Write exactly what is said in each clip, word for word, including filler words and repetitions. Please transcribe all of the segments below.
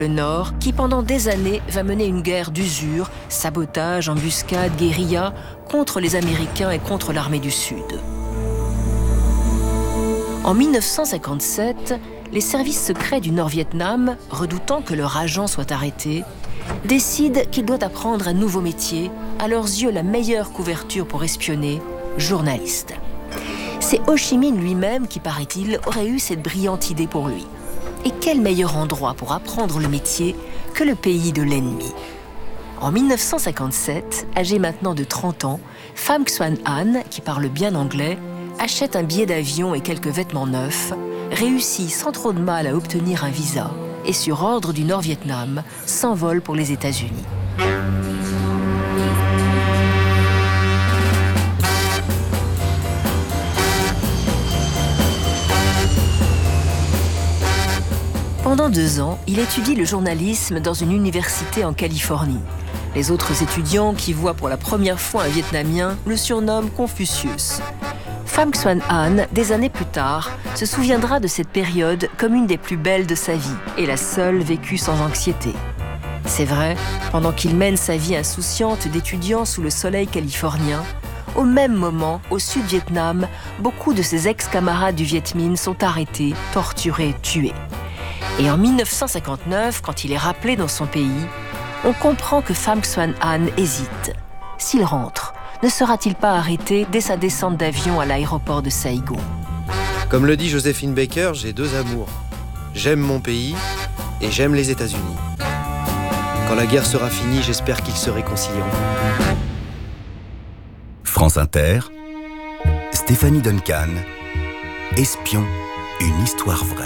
le Nord, qui pendant des années va mener une guerre d'usure, sabotage, embuscade, guérilla contre les Américains et contre l'armée du Sud. En mille neuf cent cinquante-sept, les services secrets du Nord-Vietnam, redoutant que leur agent soit arrêté, décident qu'il doit apprendre un nouveau métier, à leurs yeux la meilleure couverture pour espionner, journaliste. C'est Ho Chi Minh lui-même qui, paraît-il, aurait eu cette brillante idée pour lui. Et quel meilleur endroit pour apprendre le métier que le pays de l'ennemi? En mille neuf cent cinquante-sept, âgée maintenant de trente ans, Pham Xuan Anh, qui parle bien anglais, achète un billet d'avion et quelques vêtements neufs, réussit sans trop de mal à obtenir un visa et, sur ordre du Nord-Vietnam, s'envole pour les États-Unis. Pendant deux ans, il étudie le journalisme dans une université en Californie. Les autres étudiants, qui voient pour la première fois un Vietnamien, le surnomment Confucius. Pham Xuan Anh, des années plus tard, se souviendra de cette période comme une des plus belles de sa vie et la seule vécue sans anxiété. C'est vrai, pendant qu'il mène sa vie insouciante d'étudiant sous le soleil californien, au même moment, au Sud-Vietnam, beaucoup de ses ex-camarades du Viet Minh sont arrêtés, torturés, tués. Et en mille neuf cent cinquante-neuf, quand il est rappelé dans son pays, on comprend que Pham Xuan Anh hésite. S'il rentre, ne sera-t-il pas arrêté dès sa descente d'avion à l'aéroport de Saigon? Comme le dit Joséphine Baker, j'ai deux amours. J'aime mon pays et j'aime les États-Unis. Quand la guerre sera finie, j'espère qu'ils se réconcilieront. France Inter, Stéphanie Duncan, Espion, une histoire vraie.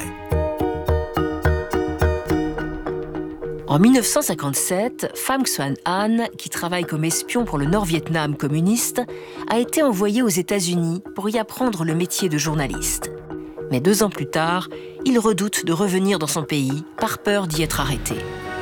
En mille neuf cent cinquante-sept, Pham Xuan Anh, qui travaille comme espion pour le Nord-Vietnam communiste, a été envoyé aux États-Unis pour y apprendre le métier de journaliste. Mais deux ans plus tard, il redoute de revenir dans son pays par peur d'y être arrêté.